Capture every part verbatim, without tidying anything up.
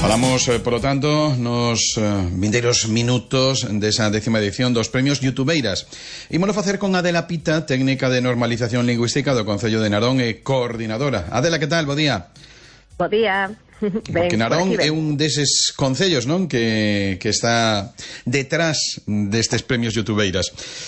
Falamos, eh, polo tanto, nos eh, vindeiros minutos desa décima edición dos premios Youtubeiras. Imolo facer con Adela Pita, técnica de normalización lingüística do Concello de Narón e coordinadora. Adela, que tal? Bo día. Bo día. Porque Narón é un deses concellos, non? Que, que está detrás destes premios Youtubeiras.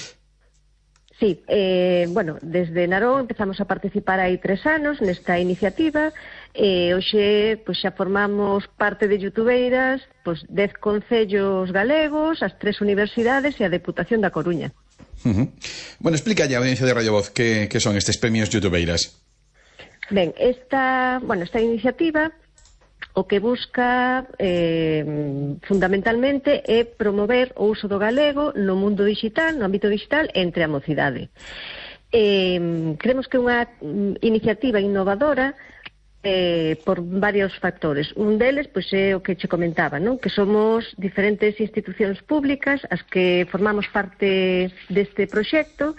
Sí, eh, bueno, desde Narón empezamos a participar hai tres anos nesta iniciativa e hoxe pois, xa formamos parte de Youtubeiras, pois, dez concellos galegos, as tres universidades e a Deputación da Coruña. Uh-huh. Bueno, explica ya a audiencia de Radio Voz que, que son estes premios Youtubeiras. Ben, esta, bueno, esta iniciativa o que busca eh, fundamentalmente é promover o uso do galego no mundo digital, no ámbito digital, entre a mocidade. Eh, creemos que é unha iniciativa innovadora eh, por varios factores. Un deles pois, é o que che comentaba, non? Que somos diferentes institucións públicas as que formamos parte deste proxecto,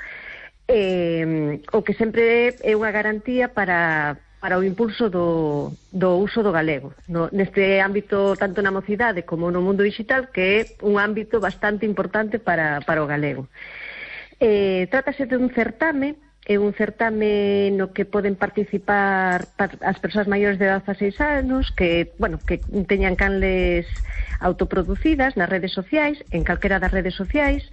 eh, o que sempre é unha garantía para... para o impulso do, do uso do galego no, neste ámbito tanto na mocidade como no mundo digital, que é un ámbito bastante importante para, para o galego. Eh, trátase de un certame, é un certame no que poden participar as persoas maiores de dezaseis anos que, bueno, que teñan canles autoproducidas nas redes sociais, en calquera das redes sociais,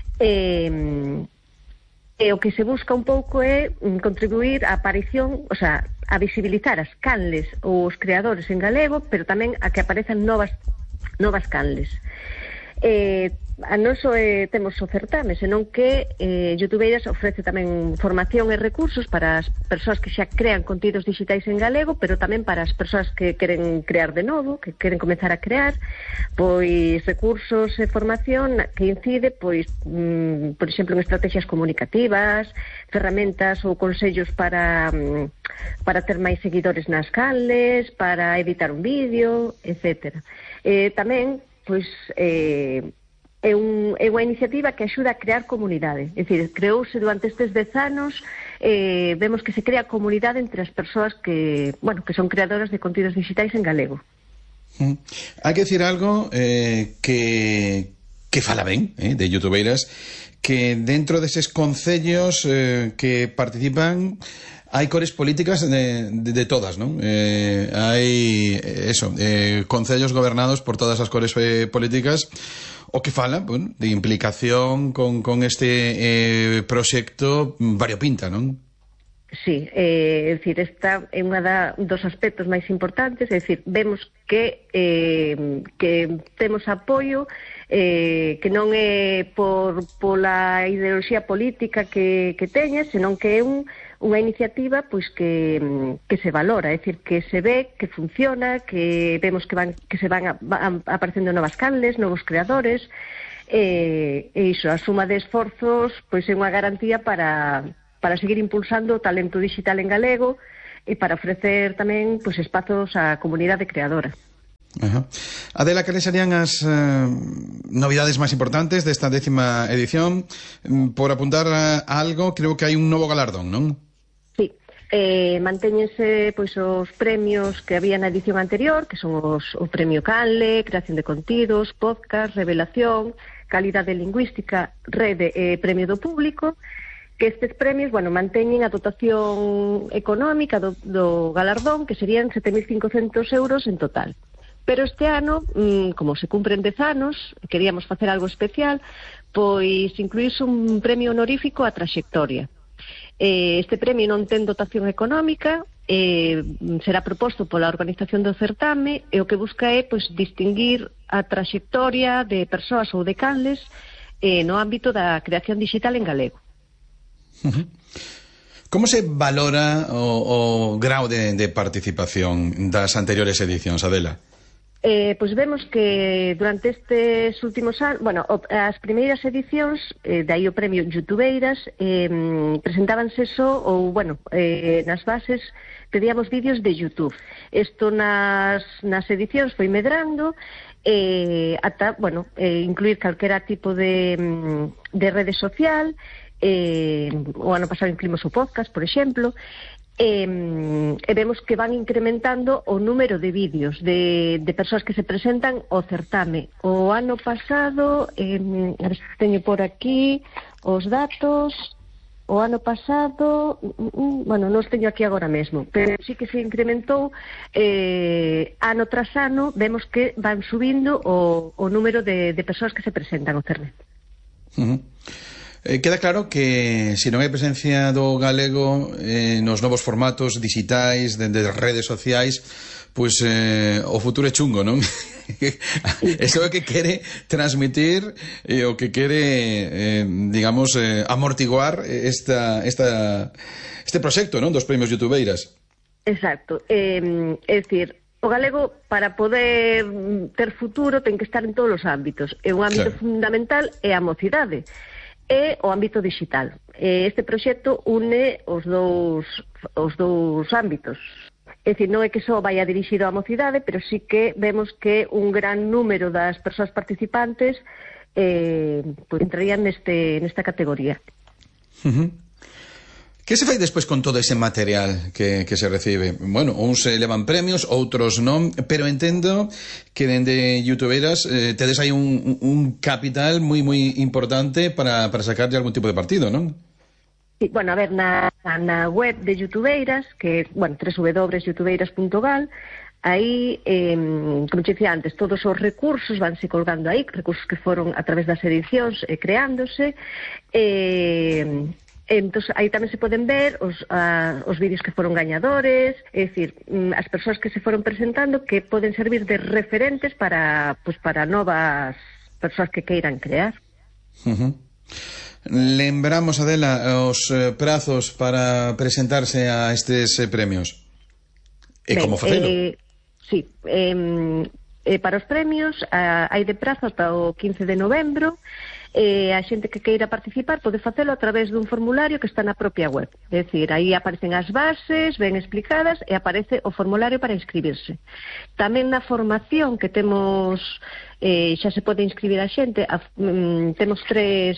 eh, e o que se busca un pouco é contribuir á aparición, o sea, a visibilizar as canles ou os creadores en galego, pero tamén a que aparezan novas novas canles. Eh, a non só eh, temos o certame, senón que eh, Youtubeiras ofrece tamén formación e recursos para as persoas que xa crean contidos digitais en galego, pero tamén para as persoas que queren crear de novo, que queren comenzar a crear, pois recursos e formación que incide, pois, mm, por exemplo, en estrategias comunicativas, ferramentas ou consellos para, mm, para ter máis seguidores nas canles, para editar un vídeo, etcétera. Eh, tamén, pois, eh, é, un, é unha iniciativa que axuda a crear comunidade. É dicir, creouse durante estes dez anos, eh, vemos que se crea comunidade entre as persoas que, bueno, que son creadoras de contidos digitais en galego. Mm. Hai que decir algo eh, que, que fala ben eh, de Youtubeiras, que dentro deses concellos eh, que participan hai cores políticas de, de, de todas, non? Eh, hai, eso, eh, concellos gobernados por todas as cores eh, políticas, o que fala, bueno, de implicación con, con este eh, proxecto variopinta, non? Sí, eh, é dicir, esta é unha da, dos aspectos máis importantes, é dicir, vemos que, eh, que temos apoio, eh, que non é por pola ideoloxía política que, que teña, senón que é un unha iniciativa pois que, que se valora, é dicir, que se ve, que funciona, que vemos que van que se van, a, van aparecendo novas canles, novos creadores, e, e iso, a suma de esforzos pois é unha garantía para, para seguir impulsando o talento digital en galego e para ofrecer tamén pois espazos á comunidade creadora. Ajá. Adela, que serían as eh, novidades máis importantes desta décima edición? Por apuntar a algo, creo que hai un novo galardón, non? Sí, eh, mantéñense pois os premios que había na edición anterior, que son os, o premio Canle, creación de contidos, podcast, revelación, calidade lingüística, rede e eh, premio do público, que estes premios, bueno, manteñen a dotación económica do, do galardón, que serían sete mil cincocentos euros en total. Pero este ano, como se cumpren dez anos, queríamos facer algo especial, pois incluírse un premio honorífico á traxectoria. Este premio non ten dotación económica, eh, será proposto pola organización do certame, e o que busca é pois, distinguir a traxectoria de persoas ou de canles eh, no ámbito da creación digital en galego. Uh-huh. Como se valora o, o grau de, de participación das anteriores edicións, Adela? Eh, pois vemos que durante estes últimos anos, bueno, as primeiras edicións, eh, de aí o premio Youtubeiras, eh, presentábanse só, ou, bueno, eh, nas bases pedíamos vídeos de YouTube. Isto nas, nas edicións foi medrando, eh, ata, bueno, eh, incluir calquera tipo de, de rede social. Eh, o ano pasado incluímos o podcast, por exemplo, E, e vemos que van incrementando o número de vídeos de, de persoas que se presentan ao certame. O ano pasado, eh, a ver se teño por aquí os datos, o ano pasado, bueno, non os teño aquí agora mesmo, pero sí que se incrementou eh, ano tras ano, vemos que van subindo o, o número de, de persoas que se presentan ao certame. Uh-huh. Eh, queda claro que se non hai presencia do galego eh, nos novos formatos digitais, dende de redes sociais, pois eh, o futuro é chungo, non? Eso é o que quere transmitir e eh, o que quere, eh, digamos, eh, amortiguar esta, esta, este proxecto, non, dos premios Youtubeiras. Exacto. Eh, é dicir, o galego, para poder ter futuro, ten que estar en todos os ámbitos. E un ámbito claro. fundamental é a mocidade. E o ámbito digital. Este proxecto une os dous, os dous ámbitos. É dicir, non é que só vaya dirixido á mocidade, pero sí que vemos que un gran número das persoas participantes eh, pues, entrarían neste, nesta categoría. Uh-huh. Que se fai despois con todo ese material que, que se recibe? Bueno, uns levan premios, outros non, pero entendo que dende Youtubeiras eh, tedes aí un, un capital moi moi importante para, para sacarlle algún tipo de partido, non? Sí, bueno, a ver, na, na web de Youtubeiras, que é, bueno, doble u doble u doble punto youtubeiras punto gal, aí, eh, como te dicía antes, todos os recursos vanse colgando aí, recursos que foron a través das edicións eh, creándose, e... Eh, Entón, aí tamén se poden ver os, a, os vídeos que foron gañadores, é dicir, as persoas que se foron presentando que poden servir de referentes para, pues, para novas persoas que queiran crear. Uh-huh. Lembramos, Adela, os eh, prazos para presentarse a estes eh, premios. E Ben, como facelo? Eh, sí, eh, eh, para os premios ah, hai de prazo ata o quince de novembro. E a xente que queira participar pode facelo a través dun formulario que está na propia web. É dicir, aí aparecen as bases ben explicadas e aparece o formulario para inscribirse. Tamén na formación que temos, eh, xa se pode inscribir a xente, a, mm, temos tres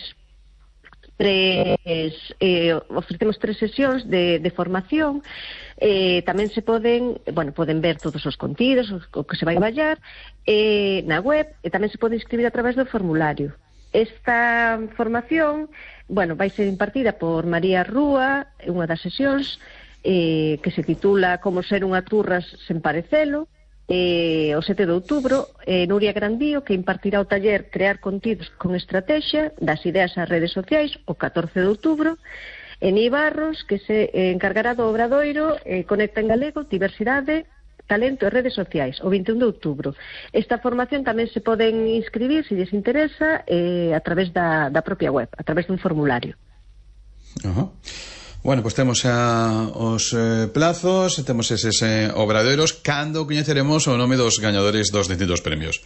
tres eh, ofrecemos tres sesións de, de formación. Eh, tamén se poden, bueno, poden ver todos os contidos, o que se vai vallar eh, na web, e tamén se pode inscribir a través do formulario. Esta formación, bueno, vai ser impartida por María Rúa, unha das sesións, eh, que se titula Como ser unha turras sen parecelo, eh, o sete de outubro, eh, Nuria Grandío, que impartirá o taller Crear contidos con estrategia, das ideas ás redes sociais, o catorce de outubro, Eni Barros, que se eh, encargará do obradoiro eh, Conecta en Galego, Diversidade, Talento e redes sociais, o vinte e un de outubro. Esta formación tamén se poden inscribir, se lles interesa, eh, a través da, da propia web, a través dun formulario. Uh-huh. Bueno, pois pues temos a, os eh, plazos, temos eses eh, obradoiros. Cando coñeceremos o nome dos gañadores dos distintos premios?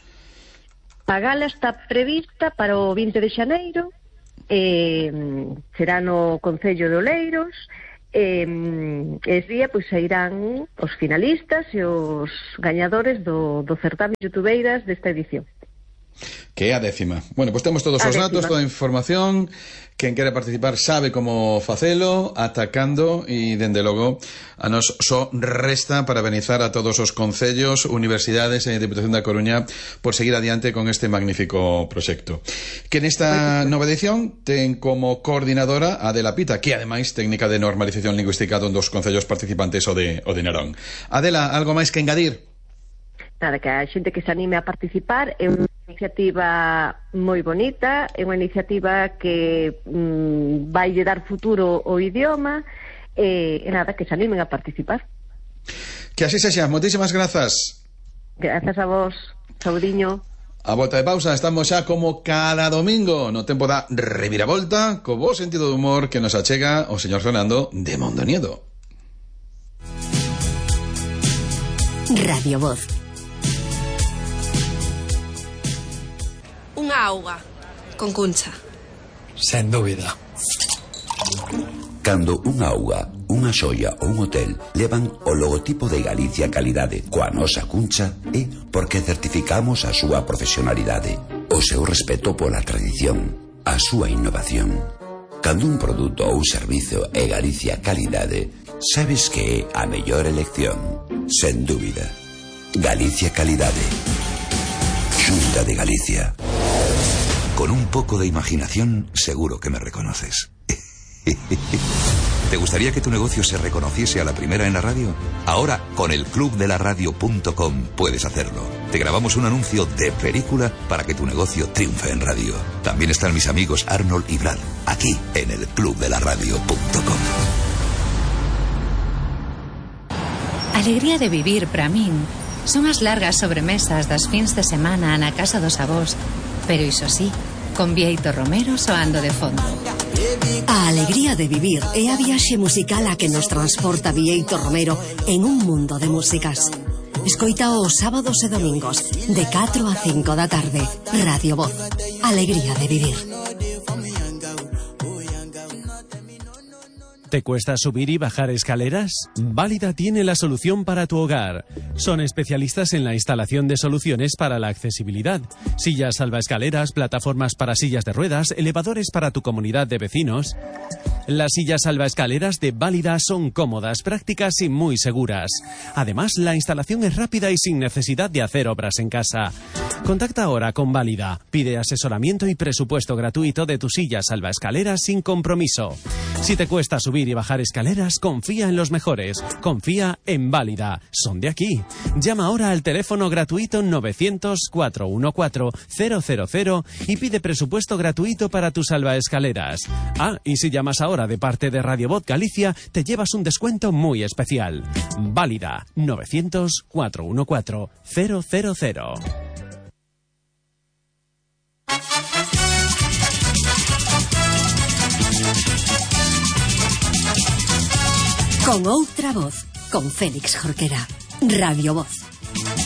A gala está prevista para o vinte de xaneiro, eh, será no Concello de Oleiros. E ese día pois sairán os finalistas e os gañadores do, do certame Youtubeiras desta edición. Que é a décima. Bueno, pois temos todos os datos, toda a información. Quen quere participar sabe como facelo, atacando, e dende logo a nos só resta parabenizar a todos os concellos, universidades e Deputación da Coruña por seguir adiante con este magnífico proxecto. Que nesta nova edición ten como coordinadora a Adela Pita, que ademais técnica de normalización lingüística dun dos concellos participantes o de, o de Narón. Adela, algo máis que engadir? Nada, que a xente que se anime a participar é unha iniciativa moi bonita, é unha iniciativa que mm, vai lle dar futuro ao idioma, e, e nada, que se animen a participar. Que así sexa, moitísimas grazas. Grazas a vos, saudiño. A volta de pausa, estamos xa como cada domingo no tempo da reviravolta, co bo sentido de humor que nos achega o señor Fernando de Mondoniedo. Radio Voz. Unha auga con Cuncha. Sen dúbida. Cando unha auga, unha xoia ou un hotel levan o logotipo de Galicia Calidade coa nosa Cuncha, é porque certificamos a súa profesionalidade, o seu respeto pola tradición, a súa innovación. Cando un produto ou servizo é Galicia Calidade, sabes que é a mellor elección, sen dúbida. Galicia Calidade. Xunta de Galicia. Con un poco de imaginación, seguro que me reconoces. ¿Te gustaría que tu negocio se reconociese a la primera en la radio? Ahora, con el club de la radio punto com puedes hacerlo. Te grabamos un anuncio de película para que tu negocio triunfe en radio. También están mis amigos Arnold y Brad, aquí en el club de la radio punto com. Alegría de vivir, para min, son as largas sobremesas das fins de semana na casa dos avós, pero iso sí, con Bieito Romero soando de fondo. A alegría de vivir é a viaxe musical a que nos transporta Bieito Romero en un mundo de músicas. Escoita os sábados e domingos de catro a cinco da tarde. Radio Voz. Alegría de vivir. ¿Te cuesta subir y bajar escaleras? Válida tiene la solución para tu hogar. Son especialistas en la instalación de soluciones para la accesibilidad. Sillas salvaescaleras, plataformas para sillas de ruedas, elevadores para tu comunidad de vecinos. Las sillas salvaescaleras de Válida son cómodas, prácticas y muy seguras. Además, la instalación es rápida y sin necesidad de hacer obras en casa. Contacta ahora con Válida. Pide asesoramiento y presupuesto gratuito de tu silla salvaescaleras sin compromiso. Si te cuesta subir y bajar escaleras, confía en los mejores. Confía en Válida. Son de aquí. Llama ahora al teléfono gratuito novecientos, cuatrocientos catorce, cero cero cero y pide presupuesto gratuito para tus salvaescaleras. Ah, y si llamas ahora de parte de Radio Voz Galicia, te llevas un descuento muy especial. Válida. novecientos, cuatrocientos catorce, cero cero cero. Con outra voz, con Félix Jorquera. Radio Voz.